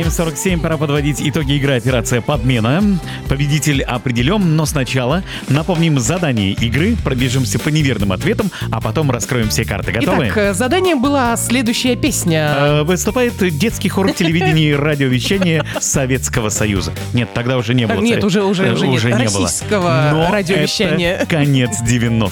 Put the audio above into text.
7:47, пора подводить итоги игры «Операция Подмена». Победитель определен, но сначала напомним задание игры, пробежимся по неверным ответам, а потом раскроем все карты. Готовы? Итак, задание была следующая песня. Выступает детский хор телевидения и радиовещания Советского Союза. Нет, тогда уже не было. Нет, уже нет. не было. Российского Но радиовещания. это конец 90-х.